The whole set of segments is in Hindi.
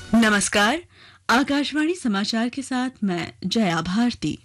नमस्कार। आकाशवाणी समाचार के साथ मैं जया भारती।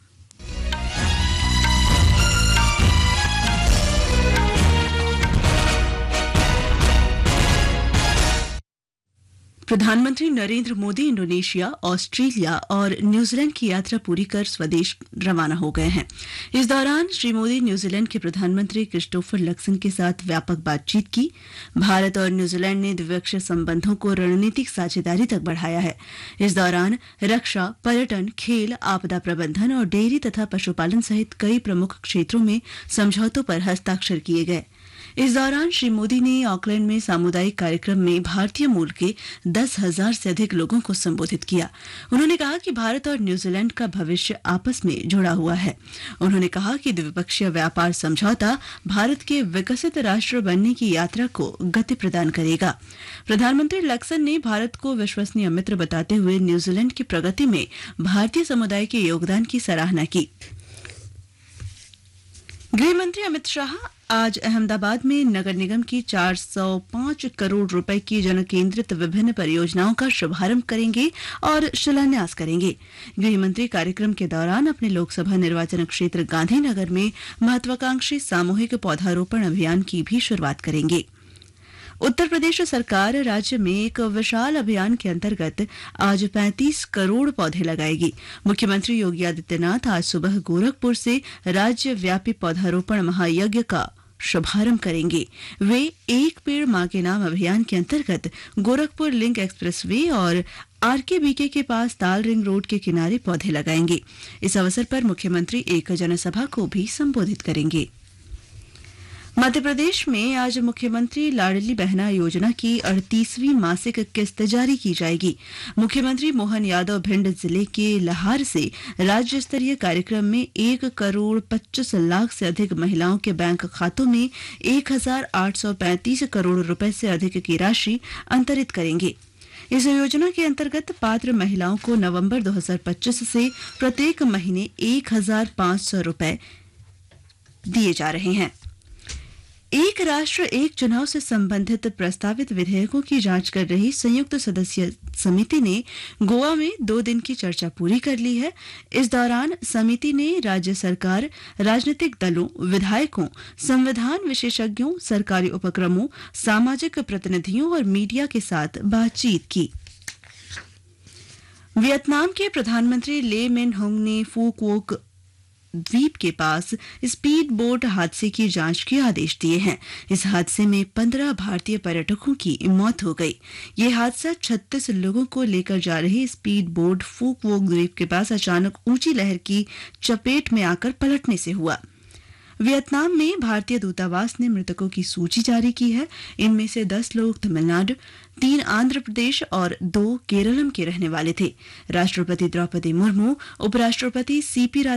प्रधानमंत्री नरेंद्र मोदी इंडोनेशिया, ऑस्ट्रेलिया और न्यूजीलैंड की यात्रा पूरी कर स्वदेश रवाना हो गए हैं। इस दौरान श्री मोदी न्यूजीलैंड के प्रधानमंत्री क्रिस्टोफर लक्सन के साथ व्यापक बातचीत की। भारत और न्यूजीलैंड ने द्विपक्षीय संबंधों को रणनीतिक साझेदारी तक बढ़ाया है। इस दौरान रक्षा, पर्यटन, खेल, आपदा प्रबंधन और डेयरी तथा पशुपालन सहित कई प्रमुख क्षेत्रों में समझौतों पर हस्ताक्षर किए गए। इस दौरान श्री मोदी ने ऑकलैंड में सामुदायिक कार्यक्रम में भारतीय मूल के 10,000 से अधिक लोगों को संबोधित किया। उन्होंने कहा कि भारत और न्यूजीलैंड का भविष्य आपस में जुड़ा हुआ है। उन्होंने कहा कि द्विपक्षीय व्यापार समझौता भारत के विकसित राष्ट्र बनने की यात्रा को गति प्रदान करेगा। प्रधानमंत्री लक्सन ने भारत को विश्वसनीय मित्र बताते हुए न्यूजीलैंड की प्रगति में भारतीय समुदाय के योगदान की सराहना की। गृह मंत्री अमित शाह आज अहमदाबाद में नगर निगम की 405 करोड़ रुपए की जनकेंद्रित विभिन्न परियोजनाओं का शुभारंभ करेंगे और शिलान्यास करेंगे। गृह मंत्री कार्यक्रम के दौरान अपने लोकसभा निर्वाचन क्षेत्र गांधीनगर में महत्वाकांक्षी सामूहिक पौधारोपण अभियान की भी शुरुआत करेंगे। उत्तर प्रदेश सरकार राज्य में एक विशाल अभियान के अंतर्गत आज 35 करोड़ पौधे लगाएगी। मुख्यमंत्री योगी आदित्यनाथ आज सुबह गोरखपुर से राज्यव्यापी पौधारोपण महायज्ञ का शुभारंभ करेंगे। वे एक पेड़ मां के नाम अभियान के अंतर्गत गोरखपुर लिंक एक्सप्रेसवे और आरकेबीके के पास ताल रिंग रोड के किनारे पौधे लगाएंगे। इस अवसर पर मुख्यमंत्री एक जनसभा को भी संबोधित करेंगे। मध्य प्रदेश में आज मुख्यमंत्री लाडली बहना योजना की 38वीं मासिक किस्त जारी की जाएगी। मुख्यमंत्री मोहन यादव भिंड जिले के लहार से राज्य स्तरीय कार्यक्रम में 1 करोड़ 25 लाख से अधिक महिलाओं के बैंक खातों में 1,835 करोड़ रुपए से अधिक की राशि अंतरित करेंगे। इस योजना के अंतर्गत पात्र महिलाओं को नवंबर 2025 से प्रत्येक महीने 1,500 रुपए दिए जा रहे हैं। एक राष्ट्र एक चुनाव से संबंधित प्रस्तावित विधेयकों की जांच कर रही संयुक्त सदस्य समिति ने गोवा में 2 दिन की चर्चा पूरी कर ली है। इस दौरान समिति ने राज्य सरकार, राजनीतिक दलों, विधायकों, संविधान विशेषज्ञों, सरकारी उपक्रमों, सामाजिक प्रतिनिधियों और मीडिया के साथ बातचीत की। वियतनाम के प्रधानमंत्री ले मिन होंग ने फूक वोक द्वीप के पास स्पीड बोट हादसे की जांच के आदेश दिए हैं। इस हादसे में 15 भारतीय पर्यटकों की मौत हो गई। ये हादसा 36 लोगों को लेकर जा रही स्पीड बोट फूक वोक द्वीप के पास अचानक ऊंची लहर की चपेट में आकर पलटने से हुआ। वियतनाम में भारतीय दूतावास ने मृतकों की सूची जारी की है। इनमें से 10 लोग तमिलनाडु, 3 आंध्र प्रदेश और 2 केरलम के रहने वाले थे। राष्ट्रपति द्रौपदी मुर्मू, उपराष्ट्रपति सीपी